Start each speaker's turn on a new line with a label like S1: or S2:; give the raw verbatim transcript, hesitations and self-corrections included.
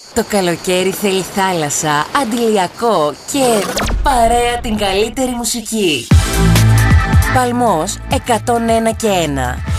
S1: Το καλοκαίρι θέλει θάλασσα, αντιλιακό και παρέα την καλύτερη μουσική. Παλμός εκατόν ένα και ένα.